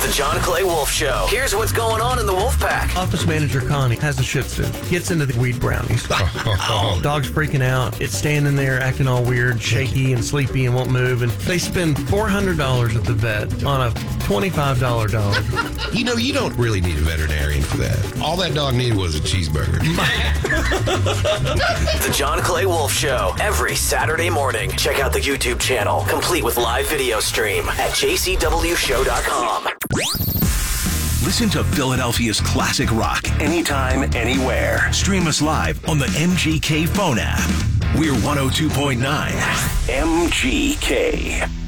The John Clay Wolf Show. Here's what's going on in the Wolf Pack. Office manager Connie has a Shih Tzu. Gets into the weed brownies. Dog's freaking out. It's standing there acting all weird, shaky and sleepy and won't move. And they spend $400 at the vet on a $25 dog. You know, you don't really need a veterinarian for that. All that dog needed was a cheeseburger. The John Clay Wolf Show. Every Saturday morning. Check out the YouTube channel, complete with live video stream at jcwshow.com. Listen to Philadelphia's classic rock anytime, anywhere. Stream us live on the MGK phone app. We're 102.9 MGK.